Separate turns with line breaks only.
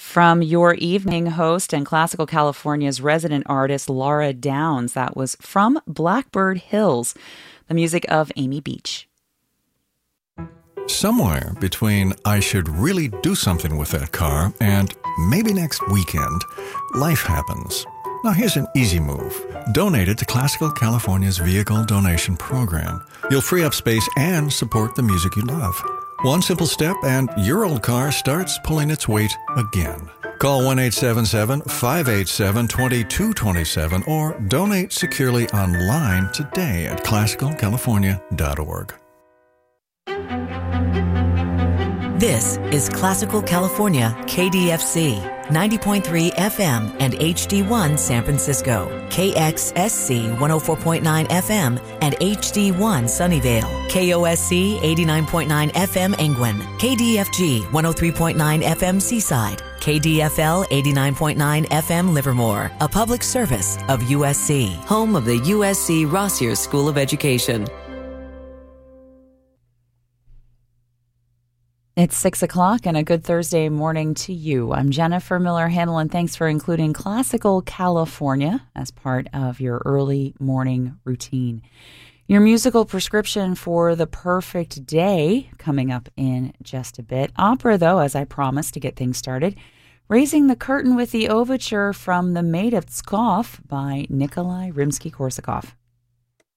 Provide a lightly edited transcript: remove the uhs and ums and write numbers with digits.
From your evening host and Classical California's resident artist, Laura Downs. That was From Blackbird Hills, the music of Amy Beach.
Somewhere between I should really do something with that car and maybe next weekend, life happens. Now here's an easy move. Donate it to Classical California's vehicle donation program. You'll free up space and support the music you love. One simple step and your old car starts pulling its weight again. Call 1-877-587-2227 or donate securely online today at classicalcalifornia.org.
This is Classical California, KDFC, 90.3 FM and HD1 San Francisco, KXSC 104.9 FM and HD1 Sunnyvale, KOSC 89.9 FM Angwin, KDFG 103.9 FM Seaside, KDFL 89.9 FM Livermore, a public service of USC, home of the USC Rossier School of Education.
It's 6 o'clock and a good Thursday morning to you. I'm Jennifer Miller-Handel, and thanks for including Classical California as part of your early morning routine. Your musical prescription for the perfect day coming up in just a bit. Opera, though, as I promised to get things started, raising the curtain with the overture from The Maid of Pskov by Nikolai Rimsky-Korsakov.